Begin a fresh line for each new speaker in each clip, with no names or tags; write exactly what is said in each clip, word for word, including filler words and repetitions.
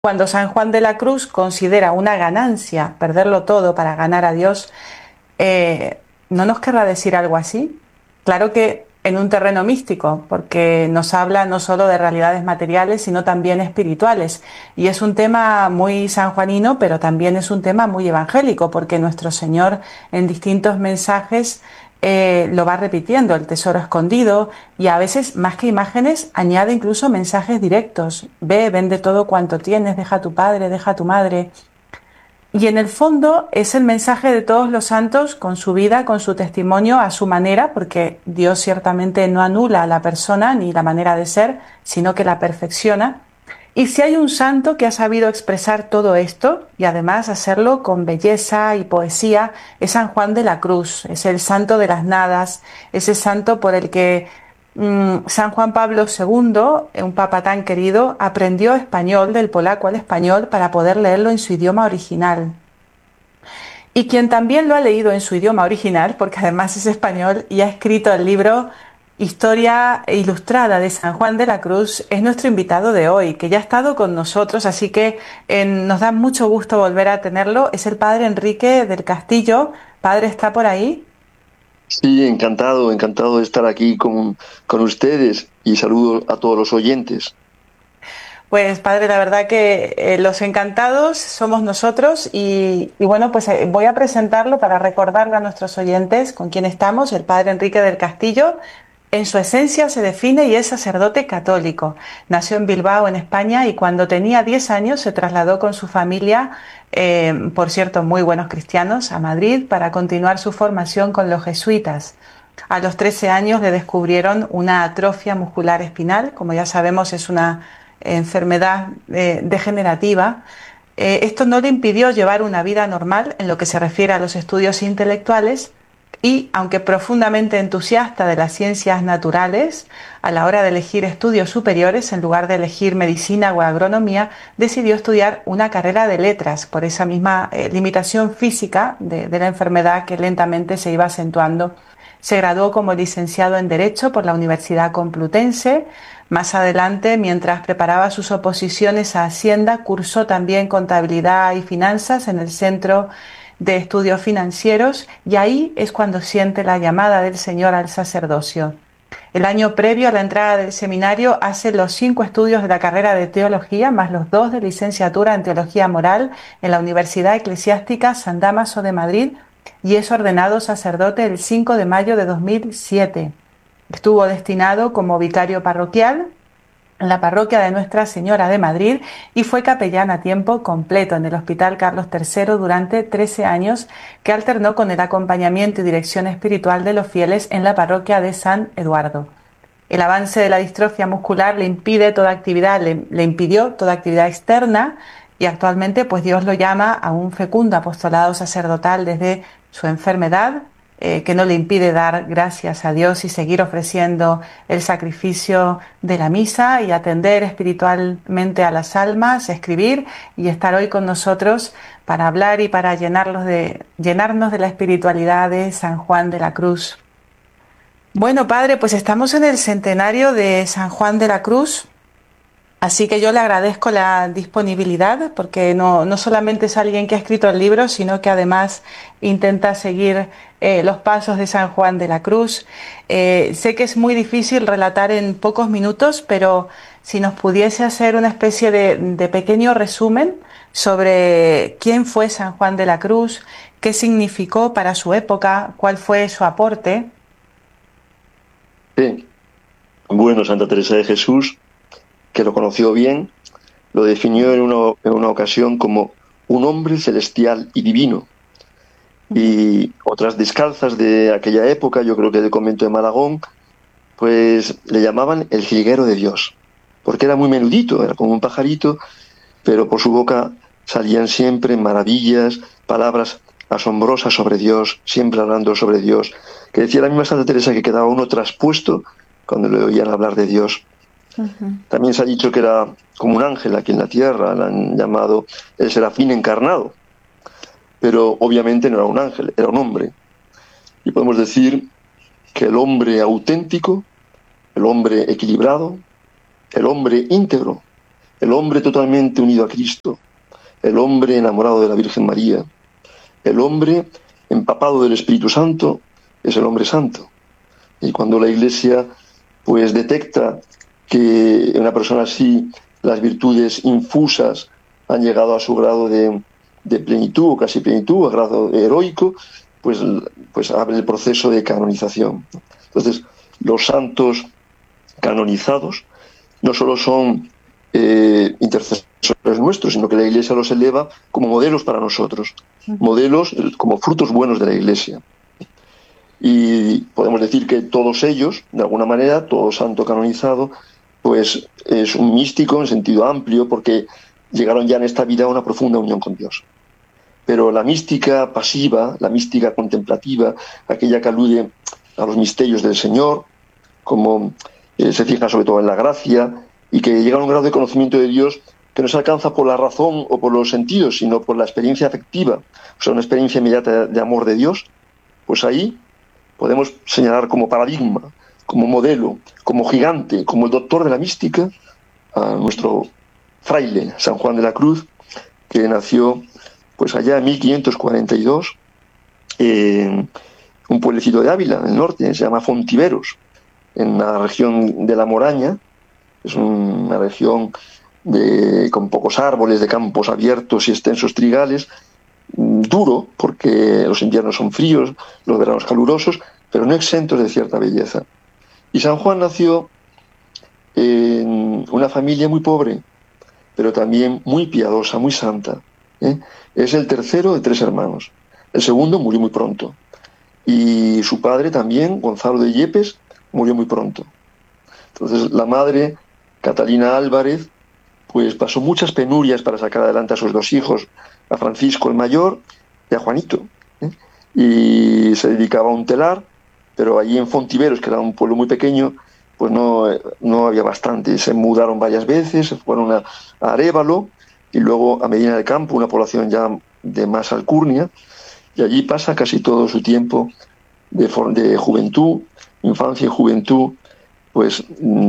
Cuando San Juan de la Cruz considera una ganancia perderlo todo para ganar a Dios, eh, ¿no nos querrá decir algo así? Claro que en un terreno místico, porque nos habla no solo de realidades materiales, sino también espirituales. Y es un tema muy sanjuanino, pero también es un tema muy evangélico, porque nuestro Señor en distintos mensajes eh, lo va repitiendo, el tesoro escondido, y a veces, más que imágenes, añade incluso mensajes directos. Ve, vende todo cuanto tienes, deja a tu padre, deja a tu madre. Y en el fondo es el mensaje de todos los santos con su vida, con su testimonio, a su manera, porque Dios ciertamente no anula a la persona ni la manera de ser, sino que la perfecciona. Y si hay un santo que ha sabido expresar todo esto y además hacerlo con belleza y poesía, es San Juan de la Cruz, es el santo de las nadas, ese santo por el que mm, San Juan Pablo segundo, un papa tan querido, aprendió español del polaco al español para poder leerlo en su idioma original. Y quien también lo ha leído en su idioma original, porque además es español y ha escrito el libro Historia Ilustrada de San Juan de la Cruz, es nuestro invitado de hoy, que ya ha estado con nosotros, así que eh, nos da mucho gusto volver a tenerlo. Es el padre Enrique del Castillo. Padre, ¿está por ahí?
Sí, encantado, encantado de estar aquí con, con ustedes y saludo a todos los oyentes.
Pues padre, la verdad que eh, los encantados somos nosotros y, y bueno, pues eh, voy a presentarlo para recordarle a nuestros oyentes con quién estamos, el padre Enrique del Castillo. En su esencia se define y es sacerdote católico. Nació en Bilbao, en España, y cuando tenía diez años se trasladó con su familia, eh, por cierto, muy buenos cristianos, a Madrid para continuar su formación con los jesuitas. A los trece años le descubrieron una atrofia muscular espinal, como ya sabemos es una enfermedad eh, degenerativa. Eh, esto no le impidió llevar una vida normal en lo que se refiere a los estudios intelectuales y, aunque profundamente entusiasta de las ciencias naturales, a la hora de elegir estudios superiores, en lugar de elegir medicina o agronomía, decidió estudiar una carrera de letras por esa misma eh, limitación física de, de la enfermedad que lentamente se iba acentuando. Se graduó como licenciado en Derecho por la Universidad Complutense. Más adelante, mientras preparaba sus oposiciones a Hacienda, cursó también Contabilidad y Finanzas en el Centro de Estudios Financieros, y ahí es cuando siente la llamada del Señor al sacerdocio. El año previo a la entrada del seminario hace los cinco estudios de la carrera de teología, más los dos de licenciatura en teología moral en la Universidad Eclesiástica San Dámaso de Madrid, y es ordenado sacerdote el cinco de mayo de dos mil siete. Estuvo destinado como vicario parroquial en la parroquia de Nuestra Señora de Madrid y fue capellán a tiempo completo en el Hospital Carlos tercero durante trece años, que alternó con el acompañamiento y dirección espiritual de los fieles en la parroquia de San Eduardo. El avance de la distrofia muscular le impide toda actividad, le, le impidió toda actividad externa, y actualmente pues Dios lo llama a un fecundo apostolado sacerdotal desde su enfermedad, eh, que no le impide dar gracias a Dios y seguir ofreciendo el sacrificio de la misa y atender espiritualmente a las almas, escribir y estar hoy con nosotros para hablar y para llenarlos de, llenarnos de la espiritualidad de San Juan de la Cruz. Bueno, padre, pues estamos en el centenario de San Juan de la Cruz, así que yo le agradezco la disponibilidad, porque no, no solamente es alguien que ha escrito el libro, sino que además intenta seguir eh, los pasos de San Juan de la Cruz. Eh, sé que es muy difícil relatar en pocos minutos, pero si nos pudiese hacer una especie de, de pequeño resumen sobre quién fue San Juan de la Cruz, qué significó para su época, cuál fue su aporte.
Sí. Bueno, Santa Teresa de Jesús, que lo conoció bien, lo definió en una, en una ocasión como un hombre celestial y divino. Y otras descalzas de aquella época, yo creo que del convento de Malagón, pues le llamaban el jilguero de Dios, porque era muy menudito, era como un pajarito, pero por su boca salían siempre maravillas, palabras asombrosas sobre Dios, siempre hablando sobre Dios, que decía la misma Santa Teresa que quedaba uno traspuesto cuando le oían hablar de Dios.
Uh-huh.
También se ha dicho que era como un ángel aquí en la tierra, le han llamado el serafín encarnado, pero obviamente no era un ángel, era un hombre. Y podemos decir que el hombre auténtico, el hombre equilibrado, el hombre íntegro, el hombre totalmente unido a Cristo, el hombre enamorado de la Virgen María, el hombre empapado del Espíritu Santo, es el hombre santo. Y cuando la Iglesia pues detecta que una persona así, las virtudes infusas han llegado a su grado de, de plenitud, o casi plenitud, a grado heroico, pues, pues abre el proceso de canonización. Entonces, los santos canonizados no solo son eh, intercesores nuestros, sino que la Iglesia los eleva como modelos para nosotros, modelos como frutos buenos de la Iglesia. Y podemos decir que todos ellos, de alguna manera, todo santo canonizado, pues es un místico en sentido amplio, porque llegaron ya en esta vida a una profunda unión con Dios. Pero la mística pasiva, la mística contemplativa, aquella que alude a los misterios del Señor, como eh, se fija sobre todo en la gracia, y que llega a un grado de conocimiento de Dios que no se alcanza por la razón o por los sentidos, sino por la experiencia afectiva, o sea, una experiencia inmediata de amor de Dios, pues ahí podemos señalar como paradigma, como modelo, como gigante, como el doctor de la mística, a nuestro fraile San Juan de la Cruz, que nació pues allá en mil quinientos cuarenta y dos en un pueblecito de Ávila, en el norte, se llama Fontiveros, en la región de la Moraña. Es una región de, con pocos árboles, de campos abiertos y extensos trigales, duro, porque los inviernos son fríos, los veranos calurosos, pero no exentos de cierta belleza. Y San Juan nació en una familia muy pobre, pero también muy piadosa, muy santa, ¿eh? Es el tercero de tres hermanos. El segundo murió muy pronto. Y su padre también, Gonzalo de Yepes, murió muy pronto. Entonces la madre, Catalina Álvarez, pues pasó muchas penurias para sacar adelante a sus dos hijos, a Francisco el mayor y a Juanito, ¿eh? Y se dedicaba a un telar, pero allí en Fontiveros, que era un pueblo muy pequeño, pues no, no había bastante. Se mudaron varias veces, se fueron a, a Arévalo y luego a Medina del Campo, una población ya de más alcurnia, y allí pasa casi todo su tiempo de, de juventud, infancia y juventud, pues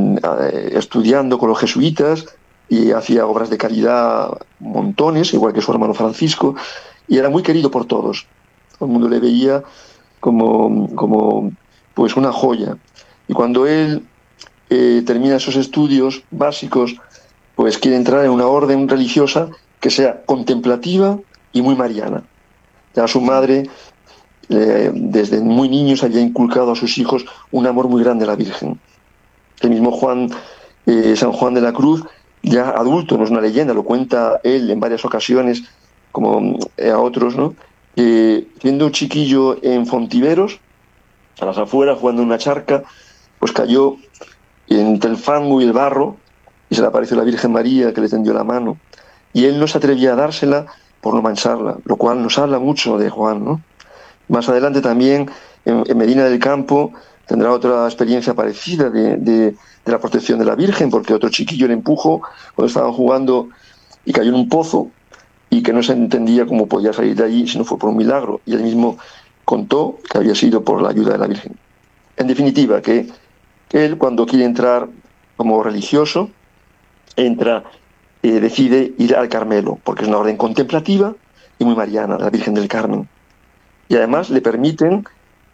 estudiando con los jesuitas, y hacía obras de caridad montones, igual que su hermano Francisco, y era muy querido por todos. Todo el mundo le veía como, como pues una joya. Y cuando él eh, termina esos estudios básicos, pues quiere entrar en una orden religiosa que sea contemplativa y muy mariana. Ya su madre, eh, desde muy niños, había inculcado a sus hijos un amor muy grande a la Virgen. El mismo Juan, eh, San Juan de la Cruz, ya adulto, no es una leyenda, lo cuenta él en varias ocasiones, como a otros, ¿no? Eh, viendo un chiquillo en Fontiveros, a las afueras, jugando en una charca, pues cayó entre el fango y el barro, y se le apareció la Virgen María, que le tendió la mano, y él no se atrevía a dársela por no mancharla, lo cual nos habla mucho de Juan, ¿no? Más adelante también, en, en Medina del Campo, tendrá otra experiencia parecida de, de, de la protección de la Virgen, porque otro chiquillo le empujó cuando estaban jugando y cayó en un pozo, y que no se entendía cómo podía salir de allí si no fue por un milagro, y él mismo contó que había sido por la ayuda de la Virgen. En definitiva, que él, cuando quiere entrar como religioso, entra, eh, decide ir al Carmelo, porque es una orden contemplativa y muy mariana, la Virgen del Carmen. Y además le permiten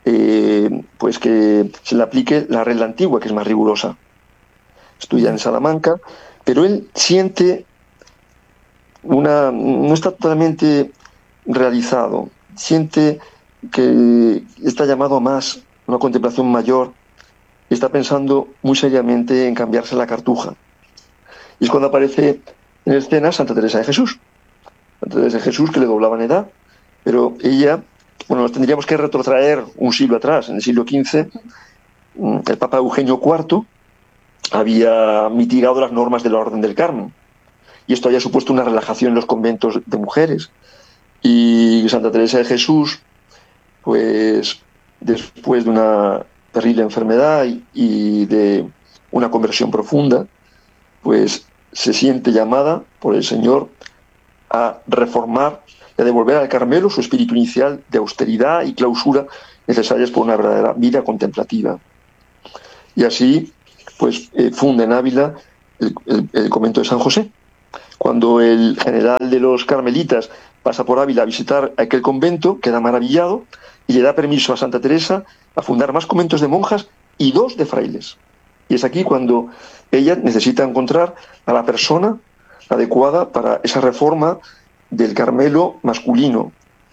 eh, pues que se le aplique la regla antigua, que es más rigurosa. Estudia en Salamanca, pero él siente una... no está totalmente realizado, siente que está llamado a más, una contemplación mayor, y está pensando muy seriamente en cambiarse la cartuja. Y es cuando aparece en escena Santa Teresa de Jesús. Santa Teresa de Jesús, que le doblaba en edad, pero ella, bueno, nos tendríamos que retrotraer un siglo atrás, en el siglo quince, el Papa Eugenio cuarto había mitigado las normas de la Orden del Carmen, y esto había supuesto una relajación en los conventos de mujeres. Y Santa Teresa de Jesús, pues después de una terrible enfermedad y, y de una conversión profunda, pues se siente llamada por el Señor a reformar y a devolver al Carmelo su espíritu inicial de austeridad y clausura necesarias por una verdadera vida contemplativa. Y así, pues eh, funda en Ávila el, el, el convento de San José, Cuando el general de los carmelitas pasa por Ávila a visitar aquel convento, queda maravillado y le da permiso a Santa Teresa a fundar más conventos de monjas y dos de frailes. Y es aquí cuando ella necesita encontrar a la persona adecuada para esa reforma del Carmelo masculino.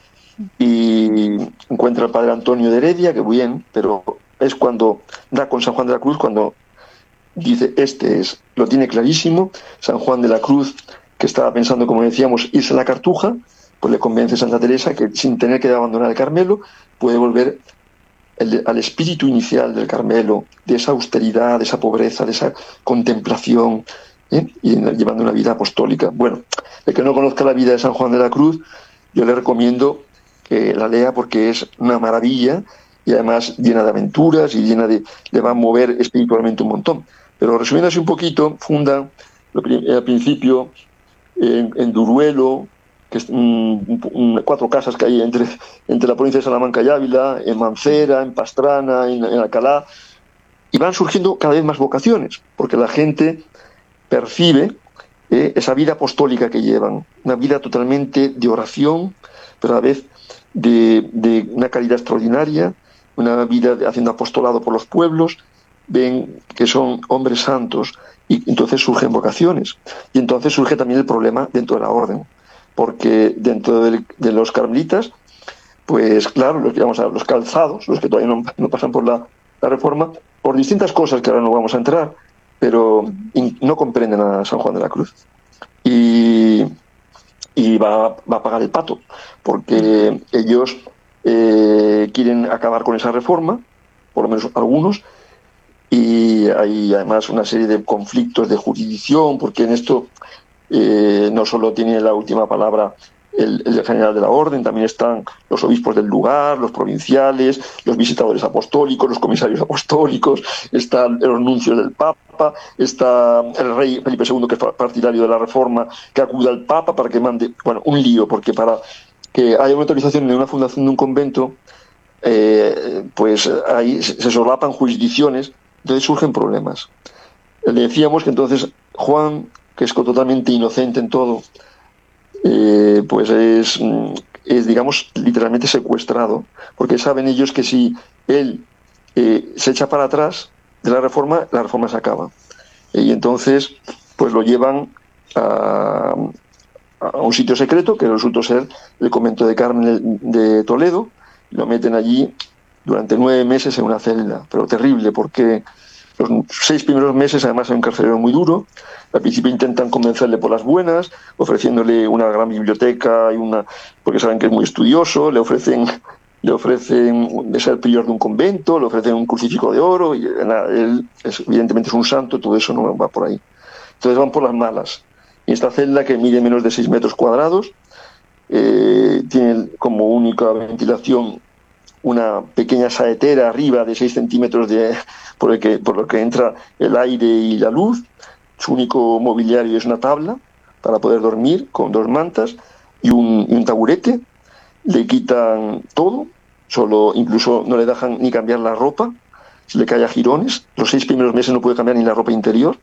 Y encuentra al padre Antonio de Heredia, que bien, pero es cuando da con San Juan de la Cruz, cuando dice, este es, lo tiene clarísimo. San Juan de la Cruz, que estaba pensando, como decíamos, irse a la Cartuja, pues le convence a Santa Teresa que sin tener que abandonar el Carmelo, puede volver el, al espíritu inicial del Carmelo, de esa austeridad, de esa pobreza, de esa contemplación, ¿eh? Y llevando una vida apostólica. Bueno, el que no conozca la vida de San Juan de la Cruz, yo le recomiendo que la lea porque es una maravilla y además llena de aventuras y llena de, le va a mover espiritualmente un montón. Pero resumiendo así un poquito, funda al principio en, en Duruelo, que es un, un, cuatro casas que hay entre, entre la provincia de Salamanca y Ávila, en Mancera, en Pastrana, en, en Alcalá, y van surgiendo cada vez más vocaciones, porque la gente percibe eh, esa vida apostólica que llevan, una vida totalmente de oración, pero a la vez de, de una caridad extraordinaria, una vida de, haciendo apostolado por los pueblos, ven que son hombres santos y entonces surgen vocaciones. Y entonces surge también el problema dentro de la orden, porque dentro de, de los carmelitas, pues claro, los, digamos, los calzados, los que todavía no, no pasan por la, la reforma, por distintas cosas que ahora no vamos a entrar, pero in, no comprenden a San Juan de la Cruz. Y, y va, va a pagar el pato, porque ellos eh, quieren acabar con esa reforma, por lo menos algunos, y hay además una serie de conflictos de jurisdicción, porque en esto eh, no solo tiene la última palabra el, el general de la orden, también están los obispos del lugar, los provinciales, los visitadores apostólicos, los comisarios apostólicos, están los nuncios del Papa, está el rey Felipe segundo, que es partidario de la reforma, que acude al Papa para que mande, bueno, un lío, porque para que haya una autorización en una fundación de un convento, eh, pues ahí se solapan jurisdicciones, entonces surgen problemas. Le decíamos que entonces Juan, que es totalmente inocente en todo, eh, pues es, es, digamos, literalmente secuestrado, porque saben ellos que si él eh, se echa para atrás de la reforma, la reforma se acaba. Y entonces, pues lo llevan a, a un sitio secreto, que resultó ser el convento de Carmen de Toledo, y lo meten allí durante nueve meses en una celda, pero terrible, porque los seis primeros meses además hay un carcelero muy duro. Al principio intentan convencerle por las buenas, ofreciéndole una gran biblioteca y una, porque saben que es muy estudioso, le ofrecen le ofrecen de ser prior de un convento, le ofrecen un crucifijo de oro, y nada, él es, evidentemente es un santo, todo eso no va por ahí. Entonces van por las malas. Y esta celda, que mide menos de seis metros cuadrados, eh, tiene como única ventilación una pequeña saetera arriba de seis centímetros de, por, el que, por lo que entra el aire y la luz. Su único mobiliario es una tabla para poder dormir con dos mantas y un, y un taburete. Le quitan todo, solo incluso no le dejan ni cambiar la ropa, se le cae a jirones. Los seis primeros meses no puede cambiar ni la ropa interior.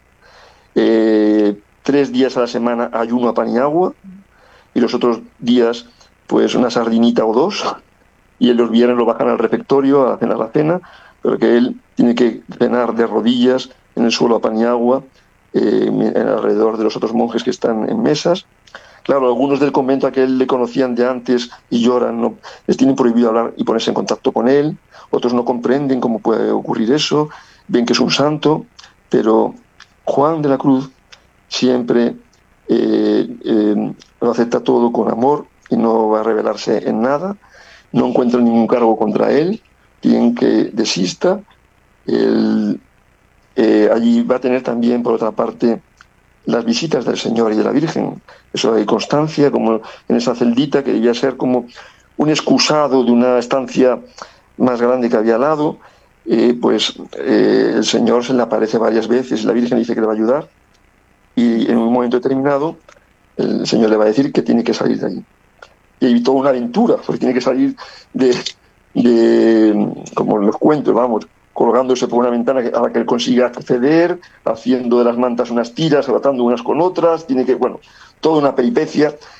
Eh, tres días a la semana ayuno a pan y agua, y los otros días pues una sardinita o dos, y él los viernes lo bajan al refectorio a cenar la cena, pero que él tiene que cenar de rodillas en el suelo a pan y agua, eh, alrededor de los otros monjes que están en mesas. Claro, algunos del convento a que él le conocían de antes y lloran, ¿no? Les tienen prohibido hablar y ponerse en contacto con él. Otros no comprenden cómo puede ocurrir eso, ven que es un santo, pero Juan de la Cruz siempre eh, eh, lo acepta todo con amor y no va a rebelarse en nada. No encuentran ningún cargo contra él, piden que desista. Él, eh, allí va a tener también, por otra parte, las visitas del Señor y de la Virgen. Eso hay constancia, como en esa celdita que debía ser como un excusado de una estancia más grande que había al lado, eh, pues eh, el Señor se le aparece varias veces y la Virgen dice que le va a ayudar, y en un momento determinado el Señor le va a decir que tiene que salir de allí. Y hay toda una aventura, porque tiene que salir de, de como los cuentos, vamos, colgándose por una ventana a la que él consiga acceder, haciendo de las mantas unas tiras, atando unas con otras, tiene que, bueno, toda una peripecia